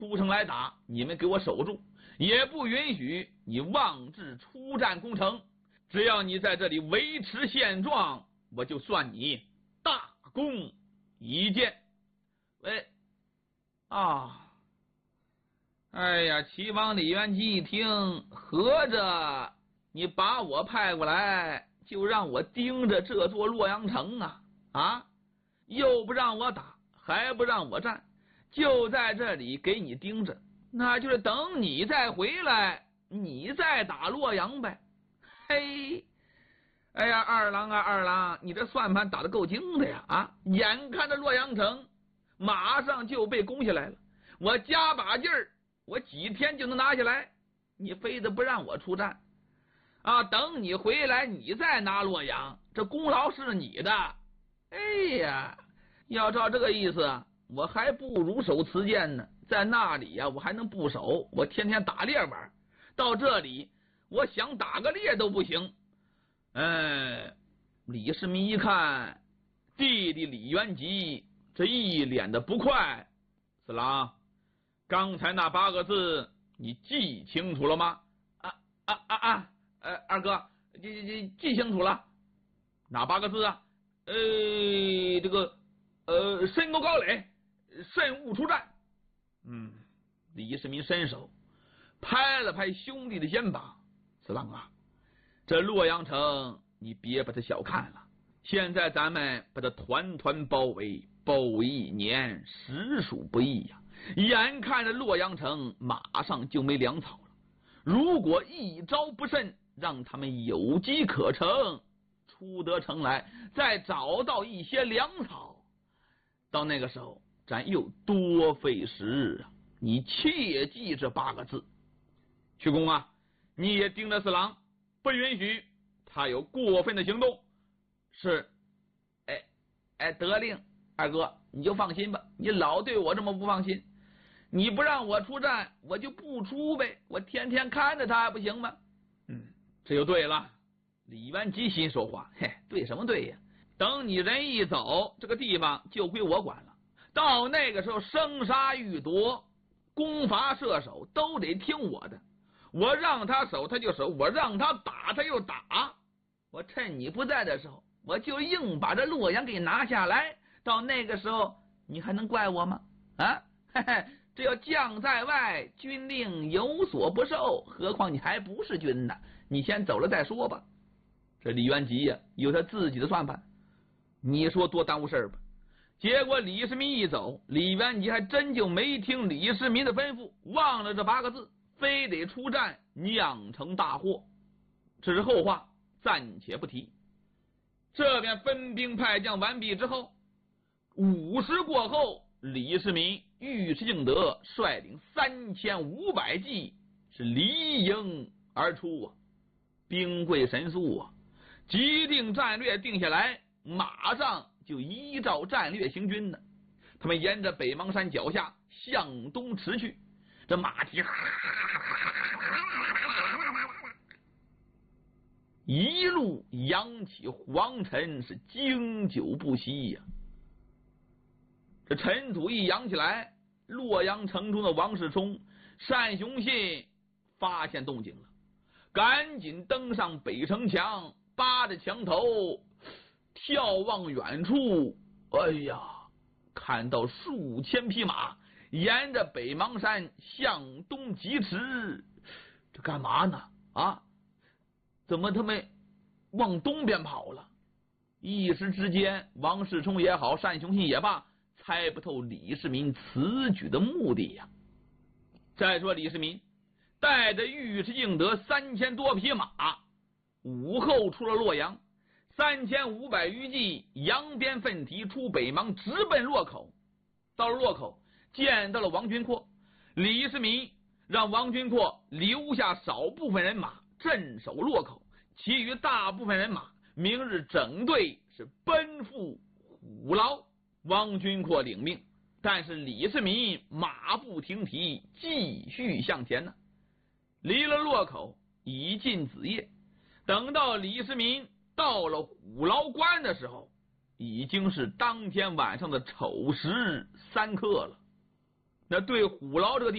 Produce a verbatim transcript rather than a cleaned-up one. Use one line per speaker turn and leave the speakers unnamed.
出城来打，你们给我守住，也不允许你妄自出战攻城。只要你在这里维持现状，我就算你大功一件。喂，啊，哎呀，齐王李元吉一听，合着你把我派过来，就让我盯着这座洛阳城啊啊！又不让我打，还不让我战，就在这里给你盯着，那就是等你再回来，你再打洛阳呗。嘿，哎呀，二郎啊二郎，你这算盘打得够精的呀啊！眼看着洛阳城马上就被攻下来了，我加把劲儿，我几天就能拿下来，你非得不让我出战啊！等你回来，你再拿洛阳，这功劳是你的。哎呀，要照这个意思，我还不如守慈剑呢。在那里呀、啊，我还能不守，我天天打猎玩。到这里，我想打个猎都不行。哎，李世民一看弟弟李元吉这一脸的不快，四郎，刚才那八个字你记清楚了吗？啊啊啊啊！呃，二哥，记记记清楚了。哪八个字啊？呃，这个呃，身高高垒，慎勿出战。嗯，李世民伸手拍了拍兄弟的肩膀，四郎啊，这洛阳城你别把它小看了，现在咱们把它团团包围，包围一年实属不易呀、啊。眼看着洛阳城马上就没粮草了，如果一招不慎，让他们有机可乘，出得城来，再找到一些粮草，到那个时候咱又多费时日啊！你切记这八个字。徐公啊，你也盯着四郎，不允许他有过分的行动。是，哎哎，得令，二哥你就放心吧，你老对我这么不放心，你不让我出战，我就不出呗，我天天看着他还不行吗？嗯，这就对了。李元吉心说话，嘿，对什么对呀？等你人一走，这个地方就归我管了。到那个时候，生杀予夺，攻伐射手都得听我的。我让他守他就守，我让他打他又打。我趁你不在的时候，我就硬把这洛阳给拿下来。到那个时候，你还能怪我吗？啊，嘿嘿，这要将在外，军令有所不受，何况你还不是军呢？你先走了再说吧。这李元吉呀、啊，有他自己的算盘，你说多耽误事儿吧。结果李世民一走，李元吉还真就没听李世民的吩咐，忘了这八个字，非得出战，酿成大祸。这是后话，暂且不提。这边分兵派将完毕之后，午时过后，李世民尉迟敬德率领三千五百骑是离营而出啊，兵贵神速啊，即定战略定下来，马上就依照战略行军呢。他们沿着北邙山脚下向东驰去，这马蹄一路扬起黄尘，是经久不息呀、啊。这尘土一扬起来，洛阳城中的王世充、单雄信发现动静了，赶紧登上北城墙，扒着墙头眺望远处。哎呀，看到数千匹马沿着北邙山向东疾驰，这干嘛呢？啊，怎么他们往东边跑了？一时之间，王世充也好，单雄信也罢，猜不透李世民此举的目的呀。再说李世民带着尉迟敬德三千多匹马，午后出了洛阳，三千五百余骑扬鞭奋蹄出北邙，直奔洛口。到了洛口，见到了王君阔，李世民让王君阔留下少部分人马镇守洛口，其余大部分人马明日整队是奔赴虎牢。王君阔领命，但是李世民马不停蹄，继续向前呢。离了洛口，已近子夜。等到李世民到了虎牢关的时候，已经是当天晚上的丑时三刻了。那对虎牢这个地